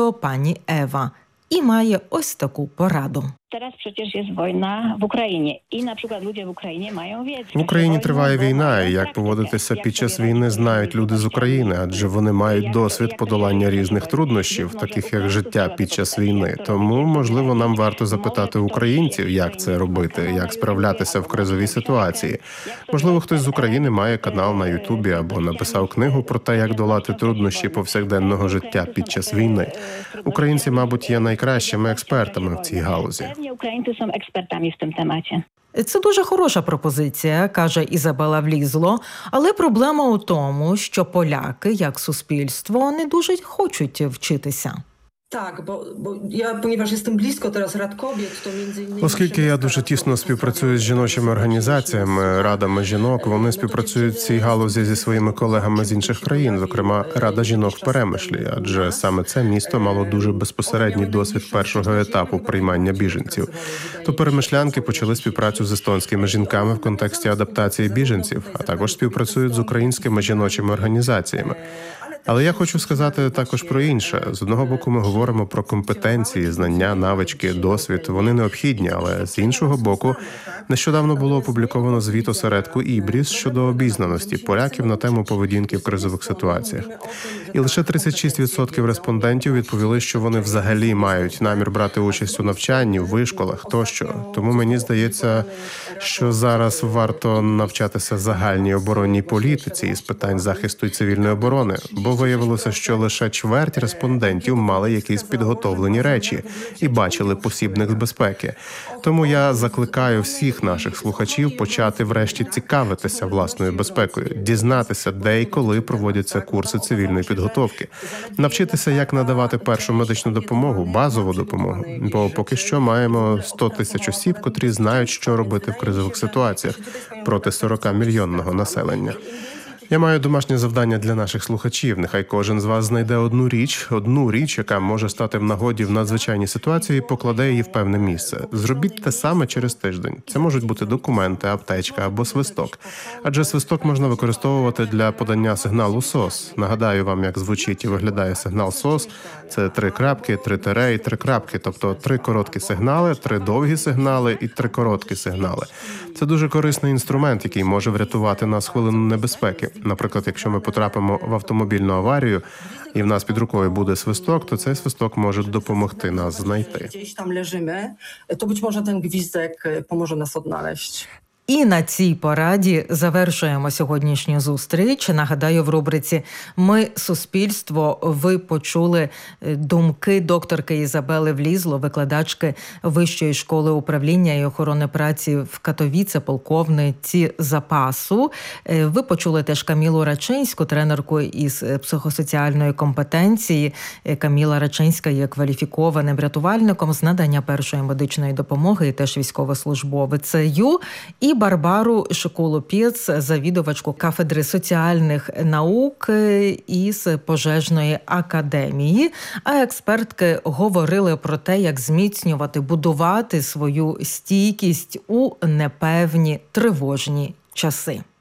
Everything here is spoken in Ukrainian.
відео пані Ева і має ось таку пораду. Teraz przecież jest wojna w Ukrainie i na przykład ludzie w Ukrainie mają wiedzę. В Україні триває війна, і як поводитися під час війни знають люди з України, адже вони мають досвід подолання різних труднощів, таких як життя під час війни. Тому, можливо, нам варто запитати українців, як це робити, як справлятися в кризовій ситуації. Можливо, хтось з України має канал на Ютубі або написав книгу про те, як долати труднощі повсякденного життя під час війни. Українці, мабуть, є найкращими експертами в цій галузі. Українці są експертами в цьому тематі. Це дуже хороша пропозиція, каже Ізабела Влізло, але проблема у тому, що поляки, як суспільство, не дуже хочуть вчитися. Так, бо я, ponieważ jestem blisko teraz Rad Kobiet, to między innymi... Оскільки я дуже тісно співпрацюю з жіночими організаціями, радами жінок, вони співпрацюють в цій галузі зі своїми колегами з інших країн, зокрема Рада жінок в Перемишлі, адже саме це місто мало дуже безпосередній досвід першого етапу приймання біженців. То перемишлянки почали співпрацю з естонськими жінками в контексті адаптації біженців, а також співпрацюють з українськими жіночими організаціями. Але я хочу сказати також про інше. З одного боку, ми говоримо про компетенції, знання, навички, досвід. Вони необхідні, але з іншого боку, нещодавно було опубліковано звіт осередку «Ібріс» щодо обізнаності поляків на тему поведінки в кризових ситуаціях. І лише 36% респондентів відповіли, що вони взагалі мають намір брати участь у навчанні, в вишколах тощо. Тому мені здається, що зараз варто навчатися загальній оборонній політиці із питань захисту і цивільної оборони, бо виявилося, що лише чверть респондентів мали якісь підготовлені речі і бачили посібник з безпеки. Тому я закликаю всіх наших слухачів почати врешті цікавитися власною безпекою, дізнатися, де і коли проводяться курси цивільної підготовки, навчитися, як надавати першу медичну допомогу, базову допомогу. Бо поки що маємо 100 тисяч осіб, котрі знають, що робити в кризових ситуаціях проти 40-мільйонного населення. Я маю домашнє завдання для наших слухачів. Нехай кожен з вас знайде одну річ, яка може стати в нагоді в надзвичайній ситуації, і покладе її в певне місце. Зробіть те саме через тиждень. Це можуть бути документи, аптечка або свисток. Адже свисток можна використовувати для подання сигналу СОС. Нагадаю вам, як звучить і виглядає сигнал СОС. Це 3 крапки, 3 тире і 3 крапки. Тобто 3 короткі сигнали, 3 довгі сигнали і 3 короткі сигнали. Це дуже корисний інструмент, який може врятувати нас в хвилину небезпеки. Наприклад, якщо ми потрапимо в автомобільну аварію і в нас під рукою буде свисток, то цей свисток може допомогти нас знайти. Gdzieś tam leżymy, to być może ten gwizdek pomoże nas odnaleźć. І на цій пораді завершуємо сьогоднішню зустріч. Нагадаю, в рубриці «Ми – суспільство» ви почули думки докторки Ізабели Влізло, викладачки Вищої школи управління і охорони праці в Катовіце, полковниці запасу. Ви почули теж Камілу Рачинську, тренерку із психосоціальної компетенції. Каміла Рачинська є кваліфікованим рятувальником з надання першої медичної допомоги і теж військовослужбовицею. І Барбару Шикулу-Пєц, завідувачку кафедри соціальних наук із пожежної академії. А експертки говорили про те, як зміцнювати, будувати свою стійкість у непевні, тривожні часи.